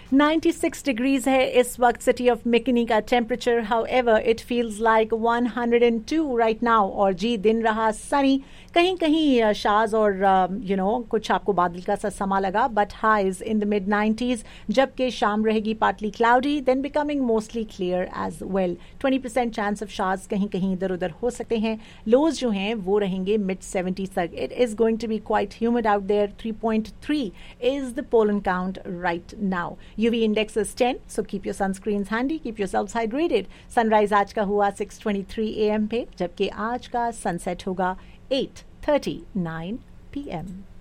96 degrees है इस वक्त सिटी ऑफ मिकनी का temperature. However it feels like 102 right now. और जी दिन रहा सनी, कहीं कहीं शाज और कुछ आपको बादल का सा समा लगा, but highs in the mid 90s. जबकि शाम रहेगी partly cloudy, then becoming mostly clear as well. 20% chance of Shaz कहीं कहीं इधर उधर हो सकते हैं. लोज जो हैं वो रहेंगे मिड 70s तक. It is going to be quite humid out there. 3.3 is the pollen count right now. UV index is 10, so keep your sunscreens handy, keep yourselves hydrated. Sunrise आज का हुआ 6:23 AM पे, जबकि आज का sunset होगा 8:39 PM.